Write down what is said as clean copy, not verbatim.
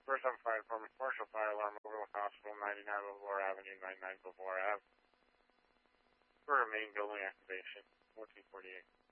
First on fire department, commercial fire alarm overlook hospital, 99 Belvoir Avenue, 99 Belvoir Ave. For main building activation, 1448.